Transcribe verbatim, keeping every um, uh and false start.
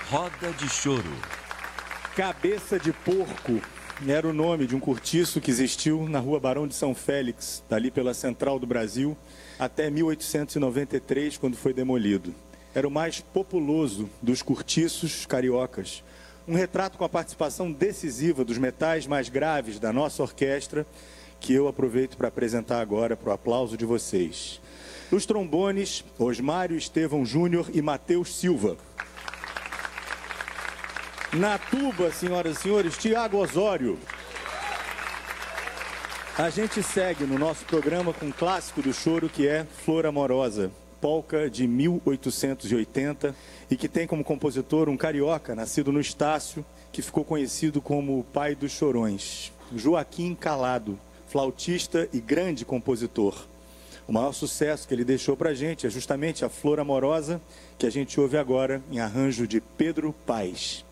Roda de Choro. Cabeça de Porco era o nome de um cortiço que existiu na rua Barão de São Félix, dali pela Central do Brasil, até mil oitocentos e noventa e três, quando foi demolido. Era o mais populoso dos cortiços cariocas. Um retrato com a participação decisiva dos metais mais graves da nossa orquestra, que eu aproveito para apresentar agora para o aplauso de vocês. Nos trombones, Osmário Estevão Júnior e Matheus Silva. Na tuba, senhoras e senhores, Tiago Osório. A gente segue no nosso programa com um clássico do choro, que é Flor Amorosa, polca de mil oitocentos e oitenta, e que tem como compositor um carioca nascido no Estácio, que ficou conhecido como o pai dos chorões, Joaquim Calado, flautista e grande compositor. O maior sucesso que ele deixou para a gente é justamente a Flor Amorosa, que a gente ouve agora em arranjo de Pedro Paes.